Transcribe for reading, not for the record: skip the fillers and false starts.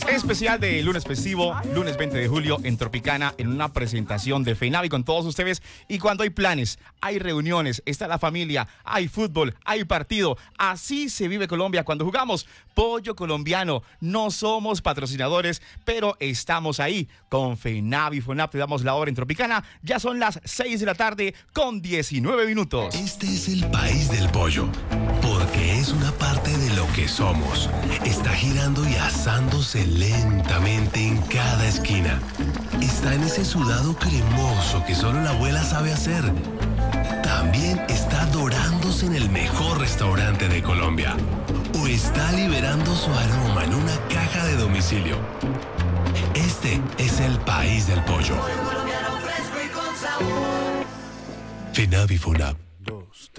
Especial de lunes festivo, lunes 20 de julio en Tropicana, en una presentación de FENAVI con todos ustedes. Y cuando hay planes, hay reuniones, está la familia, hay fútbol, hay partido. Así se vive Colombia cuando jugamos Pollo Colombiano. No somos patrocinadores, pero estamos ahí con FENAVI, FONAP. Te damos la hora en Tropicana. Ya son las 6 de la tarde con 19 minutos. Este es el país del pollo, porque es una parte de lo que somos. Está girando y asándose lentamente en cada esquina. Está en ese sudado cremoso que solo la abuela sabe hacer. También está dorándose en el mejor restaurante de Colombia. O está liberando su aroma en una caja de domicilio. Este es el país del pollo. FENAVI FONAP.